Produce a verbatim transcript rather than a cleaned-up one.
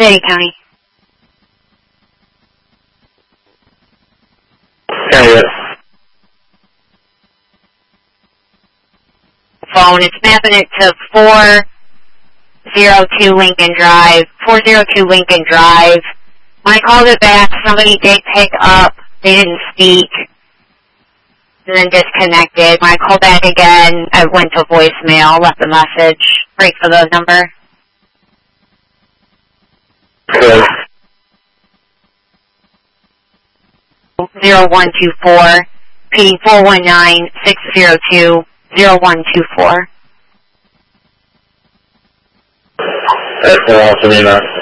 City County. County. Phone. It's mapping it to four zero two Lincoln Drive. four zero two Lincoln Drive. When I called it back, somebody did pick up. They didn't speak. And then disconnected. When I called back again, I went to voicemail, left a message. Break for the number. Okay. zero one two four, repeating four one nine, six zero two, zero one two four. That's awesome, you know.